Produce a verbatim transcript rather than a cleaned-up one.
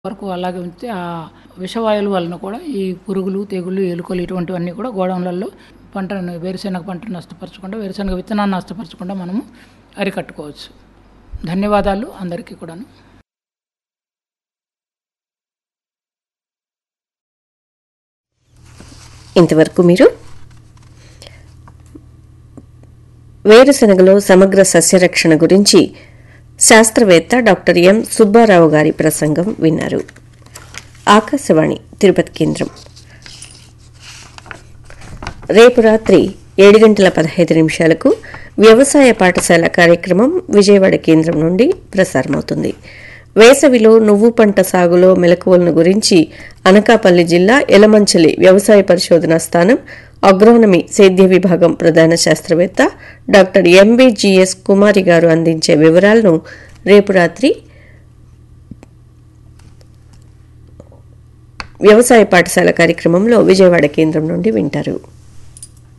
వరకు అలాగే ఉంచితే ఆ విషవాయువుల వలన కూడా ఈ పురుగులు, తెగుళ్ళు, ఎలుకలు ఇటువంటివన్నీ కూడా గోడౌన్లలో పంటను వేరుశెనగ పంటను నష్టపరచకుండా, వేరుశెనగ విత్తనాన్ని నష్టపరచకుండా మనము అరికట్టుకోవచ్చు. ధన్యవాదాలు అందరికీ కూడాను. ఇంతవరకు మీరు వేరుశెనగలో సమగ్ర సస్యరక్షణ గురించి శాస్త్రవేత్త డాక్టర్ ఎం సుబ్బారావు గారి ప్రసంగం విన్నారు. ఆకాశవాణి తిరుపతి కేంద్రం. రేపు రాత్రి ఏడు గంటల పదహైదు నిమిషాలకు వ్యవసాయ పాఠశాల కార్యక్రమం విజయవాడ కేంద్రం నుండి ప్రసారమవుతుంది. వేసవిలో నువ్వు పంట సాగులో మెలకువలను గురించి అనకాపల్లి జిల్లా ఎలమంచలి వ్యవసాయ పరిశోధనా స్థానం అగ్రోనమీ సేద్య విభాగం ప్రధాన శాస్త్రవేత్త డాక్టర్ ఎంబీజీఎస్ కుమారి గారు అందించే వివరాలను రేపు రాత్రి వ్యవసాయ పాఠశాల కార్యక్రమంలో విజయవాడ కేంద్రం నుండి వింటారు.